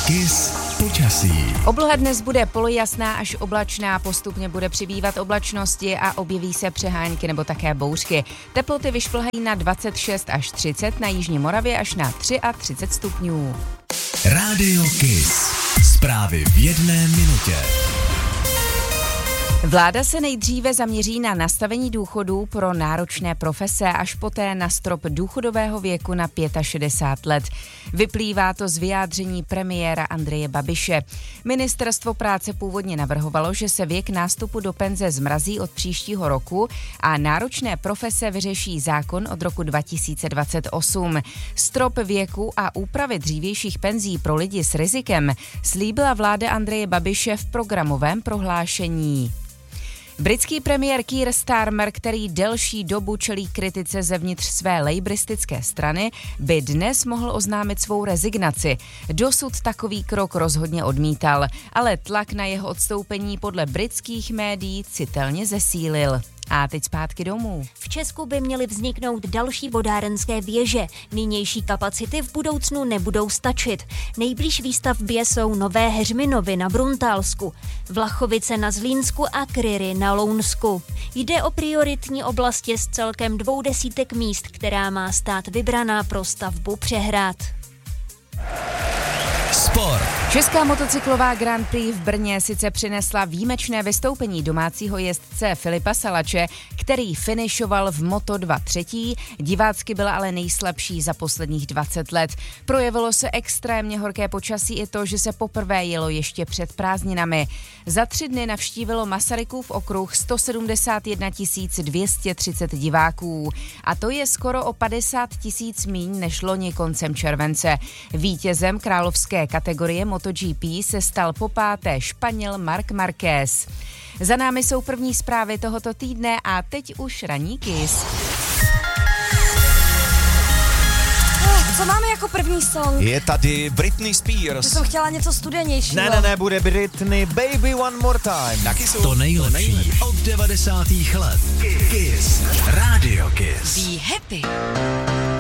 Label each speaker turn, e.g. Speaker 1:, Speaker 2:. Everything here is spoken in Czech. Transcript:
Speaker 1: KISS počasí.
Speaker 2: Obloha dnes bude polojasná až oblačná, postupně bude přibývat oblačnosti a objeví se přehánky nebo také bouřky. Teploty vyšplhají na 26 až 30, na jižní Moravě až na 33 stupňů.
Speaker 1: Rádio KISS. Zprávy v 1 minutě.
Speaker 2: Vláda se nejdříve zaměří na nastavení důchodů pro náročné profese, až poté na strop důchodového věku na 65 let. Vyplývá to z vyjádření premiéra Andreje Babiše. Ministerstvo práce původně navrhovalo, že se věk nástupu do penze zmrazí od příštího roku a náročné profese vyřeší zákon od roku 2028. Strop věku a úpravy dřívějších penzí pro lidi s rizikem slíbila vláda Andreje Babiše v programovém prohlášení. Britský premiér Keir Starmer, který delší dobu čelí kritice zevnitř své lejbristické strany, by dnes mohl oznámit svou rezignaci. Dosud takový krok rozhodně odmítal, ale tlak na jeho odstoupení podle britských médií citelně zesílil. A teď zpátky domů.
Speaker 3: V Česku by měly vzniknout další vodárenské věže. Nynější kapacity v budoucnu nebudou stačit. Nejblíž výstavbě jsou Nové Heřminovy na Bruntálsku, Vlachovice na Zlínsku a Kryry na Lounsku. Jde o prioritní oblasti s celkem 200 míst, která má stát vybraná pro stavbu přehrad.
Speaker 1: Sport.
Speaker 2: Česká motocyklová Grand Prix v Brně sice přinesla výjimečné vystoupení domácího jezdce Filipa Salače, který finišoval v Moto2 třetí, divácky byla ale nejslabší za posledních 20 let. Projevilo se extrémně horké počasí i to, že se poprvé jelo ještě před prázdninami. Za 3 dny navštívilo Masarykův okruh 171 230 diváků. A to je skoro o 50 000 míň než loni koncem července. Vítězem královské kategorie MotoGP se stal popáté Španěl Marc Márquez. Za námi jsou první zprávy tohoto týdne a teď už ranní KISS.
Speaker 4: Co máme jako první song?
Speaker 5: Je tady Britney Spears.
Speaker 4: To jsem chtěla něco studenějšího.
Speaker 5: Ne, bude Britney Baby One More Time. Taky jsou
Speaker 1: To nejlepší od 90. let. KISS. Rádio KISS.
Speaker 4: Be happy.